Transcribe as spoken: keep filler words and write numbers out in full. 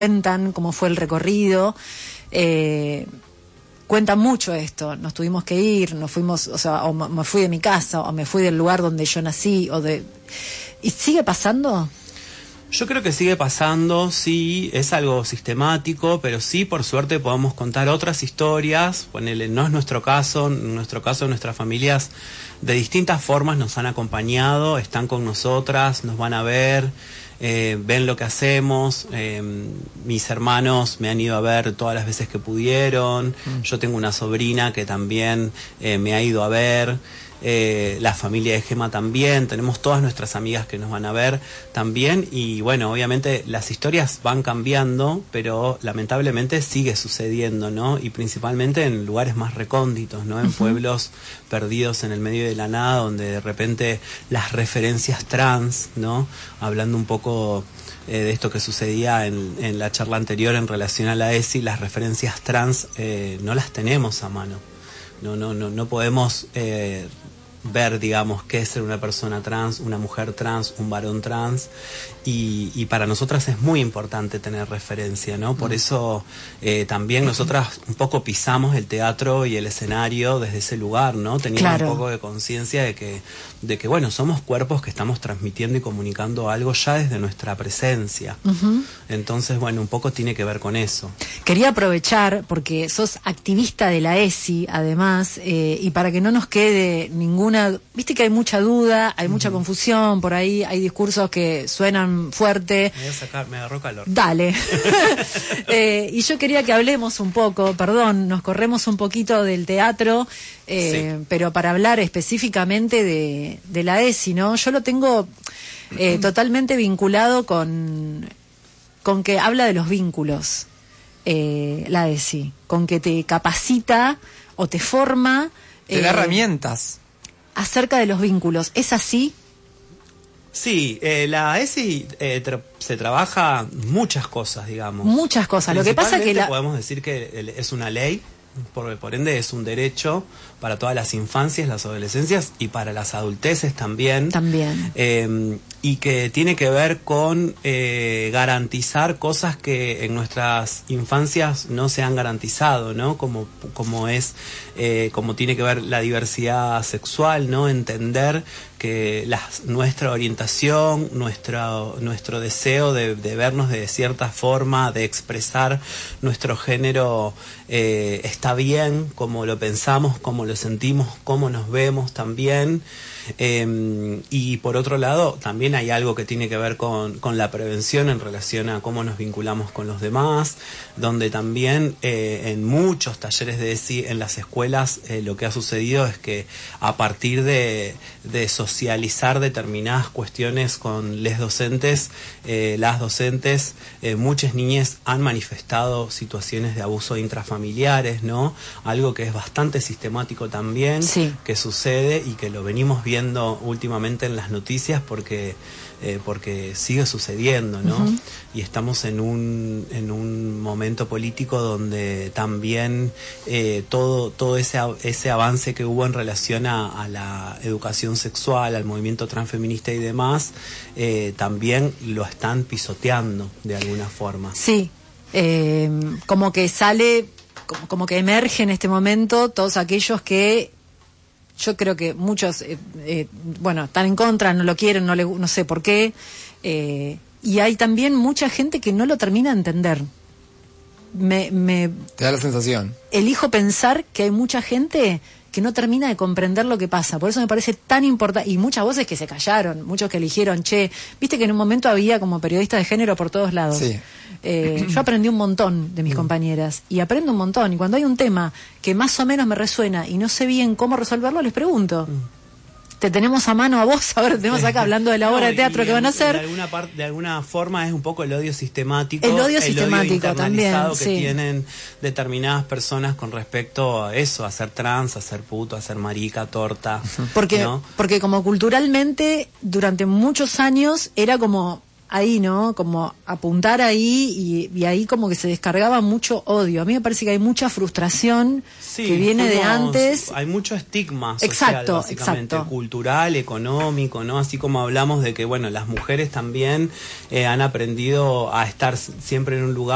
cuentan cómo fue el recorrido, eh, cuentan mucho esto. Nos tuvimos que ir, nos fuimos, o sea, o me fui de mi casa, o me fui del lugar donde yo nací, o de... ¿Y sigue pasando? Yo creo que sigue pasando, sí, es algo sistemático, pero sí, por suerte, podemos contar otras historias. Ponele, no es nuestro caso, en nuestro caso, nuestras familias de distintas formas nos han acompañado, están con nosotras, nos van a ver, eh, ven lo que hacemos. Eh, mis hermanos me han ido a ver todas las veces que pudieron. Mm. Yo tengo una sobrina que también eh, me ha ido a ver. Eh, la familia de Gema también, tenemos todas nuestras amigas que nos van a ver también, y bueno, obviamente las historias van cambiando, pero lamentablemente sigue sucediendo, ¿no? Y principalmente en lugares más recónditos, ¿no? En uh-huh. pueblos perdidos en el medio de la nada, donde de repente las referencias trans, ¿no? Hablando un poco eh, de esto que sucedía en, en la charla anterior en relación a la E S I, las referencias trans eh, no las tenemos a mano. No, no, no, no podemos eh, ver, digamos, qué es ser una persona trans, una mujer trans, un varón trans, y, y para nosotras es muy importante tener referencia, ¿no? Por eso eh, también nosotras un poco pisamos el teatro y el escenario desde ese lugar, ¿no? Teniendo claro. un poco de conciencia de que, de que, bueno, somos cuerpos que estamos transmitiendo y comunicando algo ya desde nuestra presencia. Uh-huh. Entonces, bueno, un poco tiene que ver con eso. Quería aprovechar, porque sos activista de la E S I, además, eh, y para que no nos quede ninguna... Viste que hay mucha duda, hay uh-huh. mucha confusión, por ahí hay discursos que suenan fuerte. Me voy a sacar, me agarró calor. Dale. eh, y yo quería que hablemos un poco, perdón, nos corremos un poquito del teatro, eh, sí. pero para hablar específicamente de, de la E S I, ¿no? Yo lo tengo eh, totalmente vinculado con, con que habla de los vínculos, eh, la E S I, con que te capacita o te forma. Te eh, da herramientas. Acerca de los vínculos, ¿es así? Sí, eh, la E S I eh, tra- se trabaja muchas cosas, digamos. Muchas cosas. Lo que pasa es que la... podemos decir que es una ley, por, por ende es un derecho para todas las infancias, las adolescencias y para las adulteces también. También. Eh, y que tiene que ver con eh, garantizar cosas que en nuestras infancias no se han garantizado, ¿no? Como, como es, eh, como tiene que ver la diversidad sexual, ¿no? Entender que las, nuestra orientación, nuestro, nuestro deseo de, de vernos de cierta forma, de expresar nuestro género, eh, está bien, como lo pensamos, como lo sentimos, cómo nos vemos también. Eh, y por otro lado, también hay algo que tiene que ver con, con la prevención en relación a cómo nos vinculamos con los demás, donde también eh, en muchos talleres de E S I en las escuelas eh, lo que ha sucedido es que a partir de, de socializar determinadas cuestiones con les docentes, eh, las docentes, eh, muchas niñas han manifestado situaciones de abuso intrafamiliares, ¿no? Algo que es bastante sistemático también, sí. que sucede y que lo venimos viendo viendo últimamente en las noticias porque eh, porque sigue sucediendo, ¿no? Uh-huh. Y estamos en un en un momento político donde también eh, todo todo ese ese avance que hubo en relación a, a la educación sexual, al movimiento transfeminista y demás, eh, también lo están pisoteando de alguna forma. Sí, eh, como que sale, como, como que emerge en este momento todos aquellos que yo creo que muchos, eh, eh, bueno, están en contra, no lo quieren, no, le, no sé por qué. Eh, y hay también mucha gente que no lo termina de entender. Me, me Te da la sensación. Elijo pensar que hay mucha gente que no termina de comprender lo que pasa. Por eso me parece tan importante. Y muchas voces que se callaron, muchos que eligieron, che, viste que en un momento había como periodistas de género por todos lados. Sí. Eh, yo aprendí un montón de mis mm. compañeras y aprendo un montón, y cuando hay un tema que más o menos me resuena y no sé bien cómo resolverlo, les pregunto. Mm. Te tenemos a mano a vos, ahora te tenemos acá hablando de la obra no, de teatro que van a hacer. De alguna parte, de alguna forma es un poco el odio sistemático, el odio el sistemático odio también, que sí. tienen determinadas personas con respecto a eso, a ser trans, a ser puto, a ser marica, torta. Porque, ¿no? porque como culturalmente durante muchos años era como ahí, ¿no? Como apuntar ahí y, y ahí como que se descargaba mucho odio. A mí me parece que hay mucha frustración sí, que viene fuimos, de antes. Hay mucho estigma social, exacto, básicamente, exacto. cultural, económico, ¿no? Así como hablamos de que, bueno, las mujeres también eh, han aprendido a estar siempre en un lugar